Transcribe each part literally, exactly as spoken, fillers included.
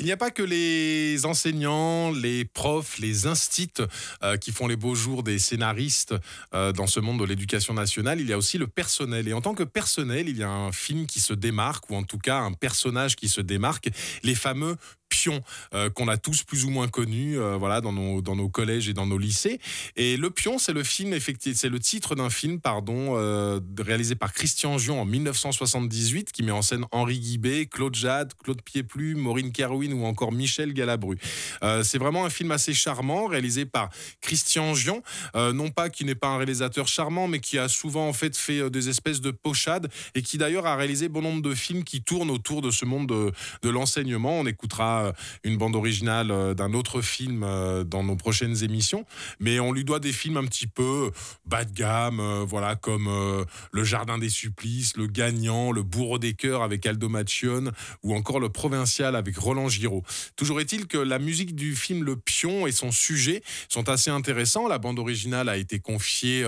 Il n'y a pas que les enseignants, les profs, les instits euh, qui font les beaux jours des scénaristes euh, dans ce monde de l'éducation nationale. Il y a aussi le personnel. Et en tant que personnel, il y a un film qui se démarque, ou en tout cas un personnage qui se démarque, les fameux pions euh, qu'on a tous plus ou moins connus euh, voilà, dans, nos, dans nos collèges et dans nos lycées. Et Le Pion, c'est le film, effectivement, c'est le titre d'un film pardon, euh, réalisé par Christian Gion en dix-neuf cent soixante-dix-huit, qui met en scène Henri Guibé, Claude Jade, Claude Pieplu, Maureen Kerwin ou encore Michel Galabru. Euh, c'est vraiment un film assez charmant, réalisé par Christian Gion, euh, non pas qui n'est pas un réalisateur charmant, mais qui a souvent en fait fait euh, des espèces de pochades et qui d'ailleurs a réalisé bon nombre de films qui tournent autour de ce monde de, de l'enseignement. On écoutera une bande originale d'un autre film dans nos prochaines émissions, mais on lui doit des films un petit peu bas de gamme, voilà, comme Le Jardin des Supplices, Le Gagnant, Le Bourreau des Cœurs avec Aldo Macione ou encore Le Provincial avec Roland Giraud. Toujours est-il que la musique du film Le Pion et son sujet sont assez intéressants. La bande originale a été confiée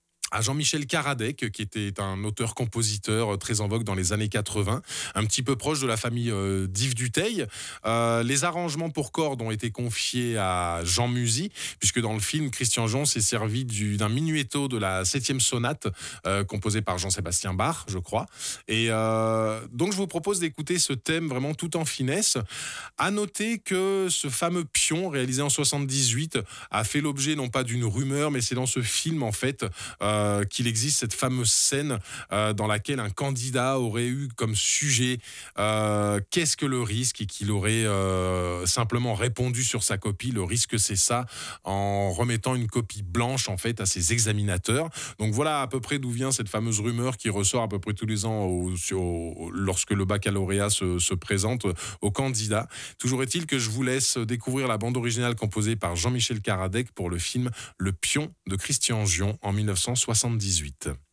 à Jean-Michel Karadec, qui était un auteur-compositeur très en vogue dans les années quatre-vingts, un petit peu proche de la famille euh, d'Yves Duteil. Euh, les arrangements pour cordes ont été confiés à Jean Musy, puisque dans le film, Christian Gion s'est servi du, d'un minuetto de la septième sonate, euh, composée par Jean-Sébastien Bach, je crois. Et euh, donc, je vous propose d'écouter ce thème vraiment tout en finesse. À noter que ce fameux pion, réalisé en soixante-dix-huit, a fait l'objet non pas d'une rumeur, mais c'est dans ce film, en fait, euh, Euh, qu'il existe cette fameuse scène euh, dans laquelle un candidat aurait eu comme sujet euh, qu'est-ce que le risque, et qu'il aurait euh, simplement répondu sur sa copie, le risque c'est ça, en remettant une copie blanche en fait à ses examinateurs. Donc voilà à peu près d'où vient cette fameuse rumeur qui ressort à peu près tous les ans au, au, lorsque le baccalauréat se, se présente aux candidats. Toujours est-il que je vous laisse découvrir la bande originale composée par Jean-Michel Karadec pour le film Le Pion de Christian Gion en dix-neuf cent soixante-dix-huit.